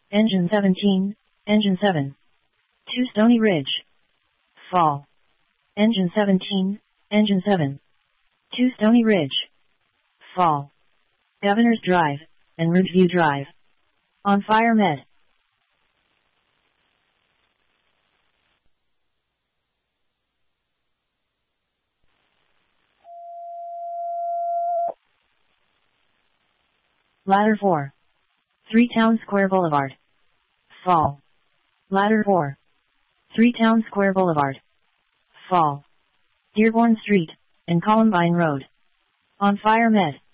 Engine 17, Engine 7. 2 Stony Ridge. Fall. Engine 17, Engine 7. 2 Stony Ridge. Fall. Governor's Drive, and Ridgeview Drive. On fire med. Ladder 4. 3 Town Square Boulevard. Fall. Ladder 4. 3 Town Square Boulevard. Fall. Dearborn Street, and Columbine Road. On fire med.